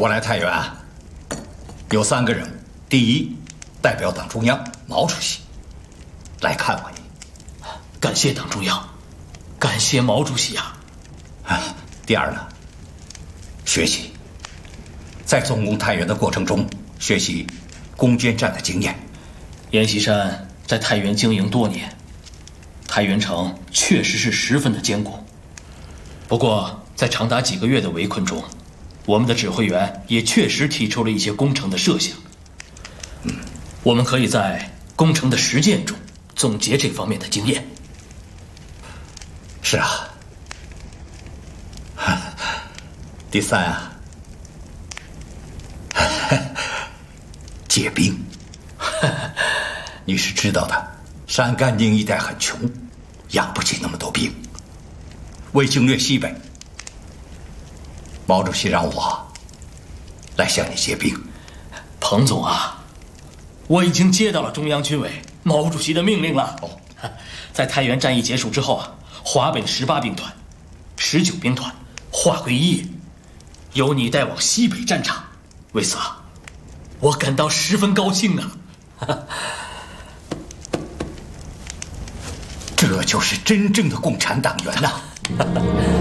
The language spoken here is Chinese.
我来太原有3个人：第一，代表党中央毛主席来看望你。 感谢党中央，感谢毛主席呀！ 第二呢，学习，在总攻太原的过程中学习攻坚战的经验。 阎锡山在太原经营多年，太原城确实是十分的坚固。不过，在长达几个月的围困中，我们的指挥员也确实提出了一些攻城的设想。我们可以在攻城的实践中总结这方面的经验。 是啊。第三借兵。你是知道的，山甘宁一带很穷，养不起那么多兵。为经略西北，毛主席让我来向你借兵。 彭总啊，我已经接到了中央军委毛主席的命令了。在太原战役结束之后华北的18兵团、19兵团划归一野，由你带往西北战场。为此我感到十分高兴啊！ 这就是真正的共产党员呐！